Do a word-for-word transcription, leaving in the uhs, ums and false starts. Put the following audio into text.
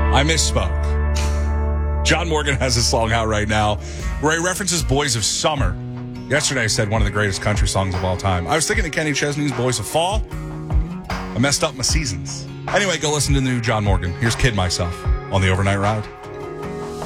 I misspoke. John Morgan has a song out right now where he references Boys of Summer. Yesterday I said one of the greatest country songs of all time. I was thinking of Kenny Chesney's Boys of Fall. I messed up my seasons. Anyway, go listen to the new John Morgan. Here's Kid Myself on the Overnight Ride.